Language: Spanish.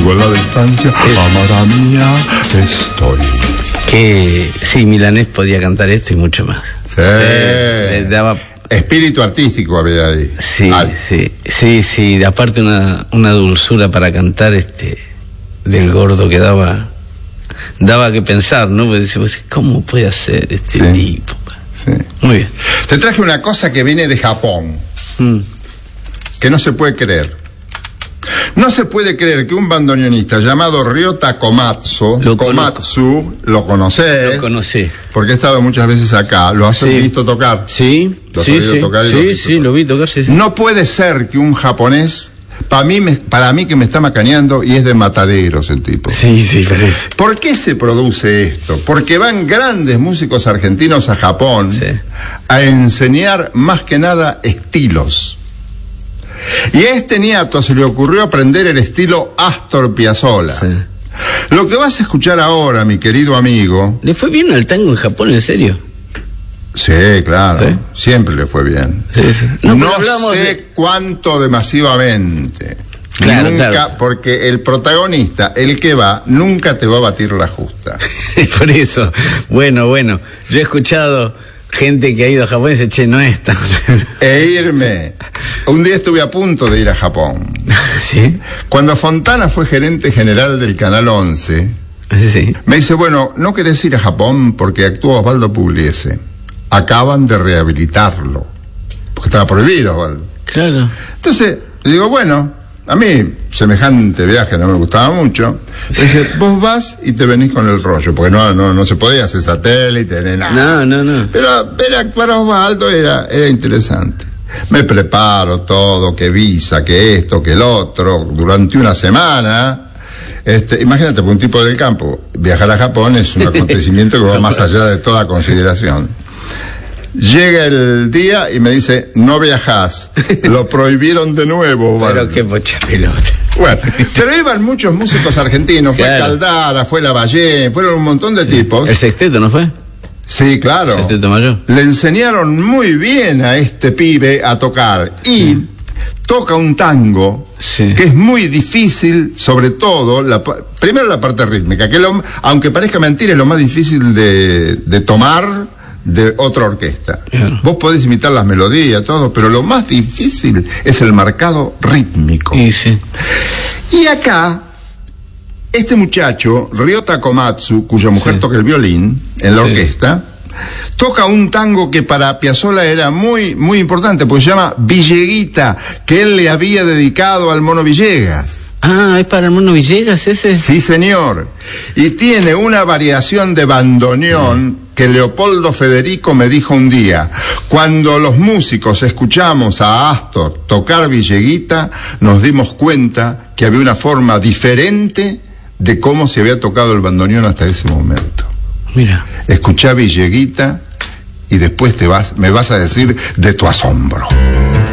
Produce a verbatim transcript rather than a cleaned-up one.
contigo en la distancia, amada mía, estoy. Que sí, Milanés podía cantar esto y mucho más. Sí. Eh, eh, daba... Espíritu artístico había ahí. Sí, Al. sí, sí, sí. Aparte una, una dulzura para cantar este del Gordo que daba, daba que pensar, ¿no? Porque decís, ¿cómo puede hacer este Sí. tipo? Sí. Muy bien. Te traje una cosa que viene de Japón, Mm. que no se puede creer. No se puede creer que un bandoneonista llamado Ryota Komatsu, Lo Komatsu, lo conocés, Lo conocí. porque he estado muchas veces acá, lo has Sí. visto tocar. Sí, Lo has sí, oído sí. tocar y lo has Sí, visto sí, tocar. lo vi tocar, sí, sí. No puede ser que un japonés, para mí, me, para mí que me está macaneando, y es de Mataderos el tipo. Sí, sí, parece. ¿Por qué se produce esto? Porque van grandes músicos argentinos a Japón Sí. a enseñar más que nada estilos. Y a este niato se le ocurrió aprender el estilo Astor Piazzolla. Sí. Lo que vas a escuchar ahora, mi querido amigo... ¿Le fue bien al tango en Japón, en serio? Sí, claro, ¿Sí? siempre le fue bien. Sí, sí. No, pero hablamos sé de- cuánto de masivamente. Claro, nunca, claro. porque el protagonista, el que va, nunca te va a batir la justa. Por eso. Bueno, bueno. Yo he escuchado gente que ha ido a Japón y dice, che, no es tan... E irme. Un día estuve a punto de ir a Japón. ¿Sí? Cuando Fontana fue gerente general del Canal once, Sí. me dice, bueno, ¿no querés ir a Japón? Porque actúa Osvaldo Pugliese. Acaban de rehabilitarlo. Porque estaba prohibido, Osvaldo. Claro. Entonces, le digo, bueno, a mí semejante viaje no me gustaba mucho. Le dije, vos vas y te venís con el rollo, porque no, no, no se podía hacer satélite, ni nada. No, no, no. Pero ver actuar a Osvaldo era, era interesante. Me preparo todo, que visa, que esto, que el otro, durante una semana. Este, imagínate, por un tipo del campo, viajar a Japón es un acontecimiento que va más allá de toda consideración. Llega el día y me dice, no viajás, lo prohibieron de nuevo, Osvaldo. Pero qué pocha pelota. Bueno, pero iban muchos músicos argentinos, fue Claro. Caldara, fue Lavallén, fueron un montón de tipos. El sexteto, ¿no fue? Sí, claro. Sexteto mayor. Le enseñaron muy bien a este pibe a tocar y toca un tango Sí. que es muy difícil, sobre todo, la, pa- primero la parte rítmica, que lo, aunque parezca mentira, es lo más difícil de, de tomar de otra orquesta. Claro. Vos podés imitar las melodías, todo, pero lo más difícil es el marcado rítmico. Sí, sí. Y acá, este muchacho, Ryota Komatsu, cuya mujer Sí. toca el violín en la Sí. orquesta, toca un tango que para Piazzolla era muy, muy importante, porque se llama Villeguita, que él le había dedicado al Mono Villegas. Ah, ¿es para el Mono Villegas ese? Sí, señor. Y tiene una variación de bandoneón que Leopoldo Federico me dijo un día. Cuando los músicos escuchamos a Astor tocar Villeguita, nos dimos cuenta que había una forma diferente de cómo se había tocado el bandoneón hasta ese momento. Mira. Escuchá Villeguita y después te vas, me vas a decir de tu asombro.